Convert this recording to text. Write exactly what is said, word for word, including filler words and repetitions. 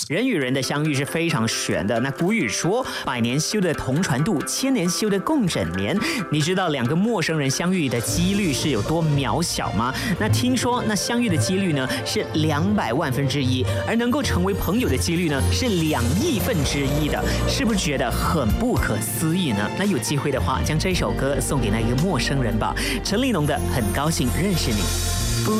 人与人的相遇是非常玄的。那古语说，百年修得同船渡，千年修得共枕眠。你知道两个陌生人相遇的几率是有多渺小吗？那听说那相遇的几率呢是两百万分之一，而能够成为朋友的几率呢是两亿分之一的，是不是觉得很不可思议呢？那有机会的话，将这首歌送给那个陌生人吧。陈立农的《很高兴认识你》。